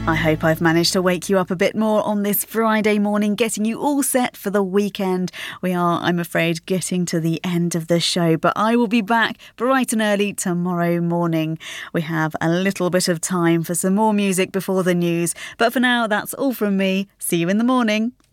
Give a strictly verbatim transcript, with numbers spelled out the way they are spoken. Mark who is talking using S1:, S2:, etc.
S1: I hope I've managed to wake you up a bit more on this Friday morning, getting you all set for the weekend. We are, I'm afraid, getting to the end of the show, but I will be back bright and early tomorrow morning. We have a little bit of time for some more music before the news, but for now, that's all from me. See you in the morning.